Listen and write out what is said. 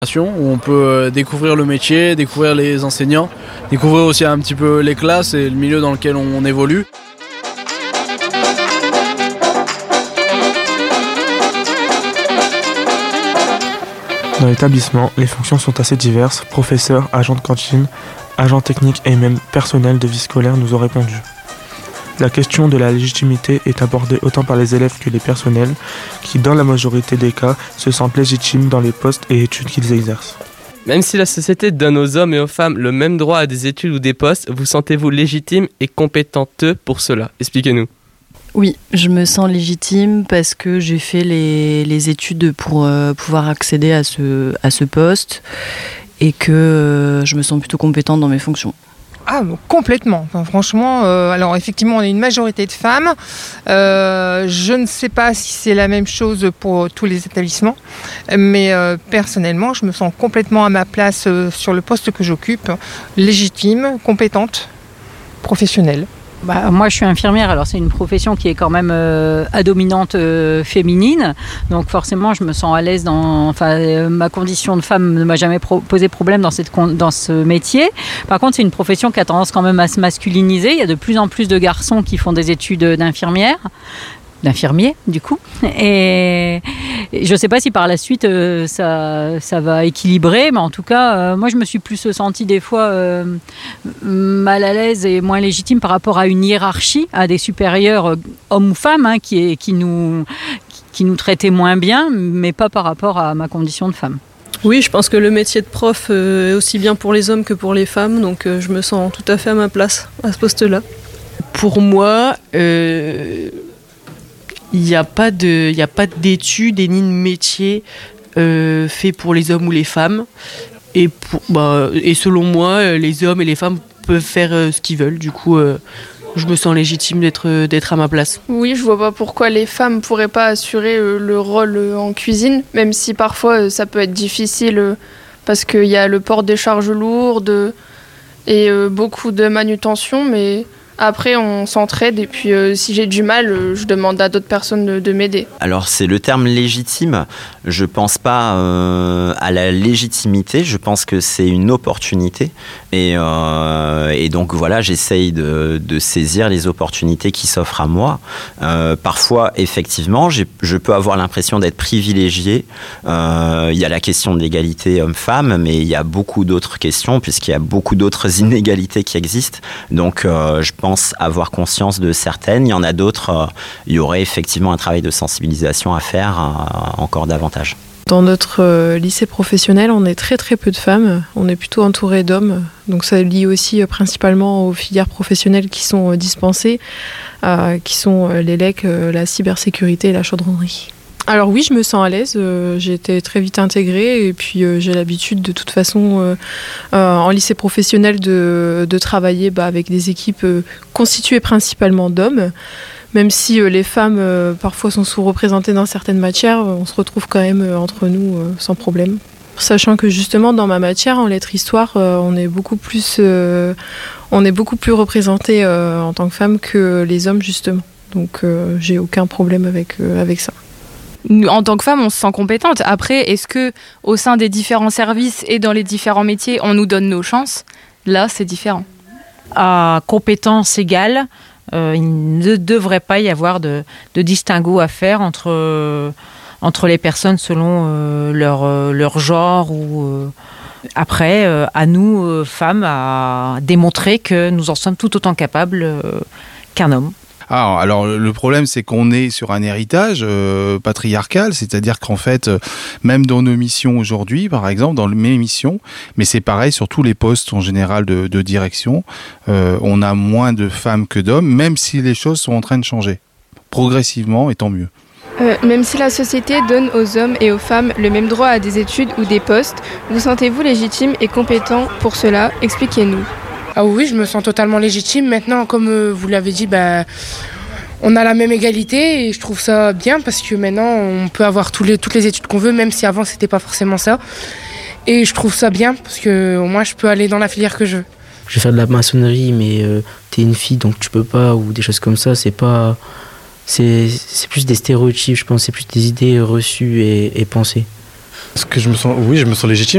Où on peut découvrir le métier, découvrir les enseignants, découvrir aussi un petit peu les classes et le milieu dans lequel on évolue. Dans l'établissement, les fonctions sont assez diverses. Professeurs, agents de cantine, agents techniques et même personnel de vie scolaire nous ont répondu. La question de la légitimité est abordée autant par les élèves que les personnels qui, dans la majorité des cas, se sentent légitimes dans les postes et études qu'ils exercent. Même si la société donne aux hommes et aux femmes le même droit à des études ou des postes, vous sentez-vous légitime et compétente pour cela? Expliquez-nous. Oui, je me sens légitime parce que j'ai fait les études pour pouvoir accéder à ce poste et que je me sens plutôt compétente dans mes fonctions. Ah, complètement. Enfin, franchement, alors effectivement, on est une majorité de femmes. Je ne sais pas si c'est la même chose pour tous les établissements, mais personnellement, je me sens complètement à ma place sur le poste que j'occupe, légitime, compétente, professionnelle. Moi, je suis infirmière, alors c'est une profession qui est quand même à dominante féminine, donc forcément, je me sens à l'aise ma condition de femme ne m'a jamais posé problème dans ce métier. Par contre, c'est une profession qui a tendance quand même à se masculiniser. Il y a de plus en plus de garçons qui font des études d'infirmiers du coup, et je ne sais pas si par la suite ça va équilibrer, mais en tout cas moi je me suis plus sentie des fois mal à l'aise et moins légitime par rapport à une hiérarchie, à des supérieurs hommes ou femmes qui nous traitaient moins bien, mais pas par rapport à ma condition de femme. Oui, je pense que le métier de prof est aussi bien pour les hommes que pour les femmes, donc je me sens tout à fait à ma place à ce poste-là. Pour moi, il n'y a pas d'études et ni de métier fait pour les hommes ou les femmes. Et selon moi, les hommes et les femmes peuvent faire ce qu'ils veulent. Du coup, je me sens légitime d'être à ma place. Oui, je vois pas pourquoi les femmes pourraient pas assurer le rôle en cuisine, même si parfois ça peut être difficile parce qu'il y a le port des charges lourdes et beaucoup de manutention, mais après on s'entraide et puis si j'ai du mal, je demande à d'autres personnes de m'aider. Alors c'est le terme légitime, je pense pas à la légitimité, je pense que c'est une opportunité et donc voilà, j'essaye de saisir les opportunités qui s'offrent à moi. Parfois effectivement je peux avoir l'impression d'être privilégié, il y a la question de l'égalité homme-femme, mais il y a beaucoup d'autres questions puisqu'il y a beaucoup d'autres inégalités qui existent, donc je pense avoir conscience de certaines. Il y en a d'autres, il y aurait effectivement un travail de sensibilisation à faire encore davantage. Dans notre lycée professionnel, on est très très peu de femmes, on est plutôt entouré d'hommes, donc ça lie aussi principalement aux filières professionnelles qui sont dispensées, qui sont l'ELEC, la cybersécurité et la chaudronnerie. Alors oui, je me sens à l'aise, j'ai été très vite intégrée et puis j'ai l'habitude de toute façon en lycée professionnel de travailler avec des équipes constituées principalement d'hommes. Même si les femmes parfois sont sous-représentées dans certaines matières, on se retrouve quand même entre nous sans problème. Sachant que justement dans ma matière, en lettres-histoire, on est beaucoup plus représentés en tant que femme que les hommes justement. Donc j'ai aucun problème avec ça. En tant que femme, on se sent compétente. Après, est-ce que au sein des différents services et dans les différents métiers, on nous donne nos chances? Là, c'est différent. À compétence égale, il ne devrait pas y avoir de distinguo à faire entre les personnes selon leur genre ou après, à nous, femmes, à démontrer que nous en sommes tout autant capables qu'un homme. Alors le problème, c'est qu'on est sur un héritage patriarcal, c'est-à-dire qu'en fait, même dans nos missions aujourd'hui, par exemple, dans mes missions, mais c'est pareil sur tous les postes en général de direction, on a moins de femmes que d'hommes, même si les choses sont en train de changer, progressivement, et tant mieux. Même si la société donne aux hommes et aux femmes le même droit à des études ou des postes, vous sentez-vous légitime et compétent pour cela? Expliquez-nous. Ah oui, je me sens totalement légitime. Maintenant, comme vous l'avez dit, on a la même égalité et je trouve ça bien parce que maintenant, on peut avoir toutes les études qu'on veut, même si avant, c'était pas forcément ça. Et je trouve ça bien parce que au moins, je peux aller dans la filière que je veux. Je vais faire de la maçonnerie, mais t'es une fille, donc tu peux pas, ou des choses comme ça. C'est pas... C'est plus des stéréotypes, je pense. C'est plus des idées reçues et pensées. Est-ce que je me sens légitime?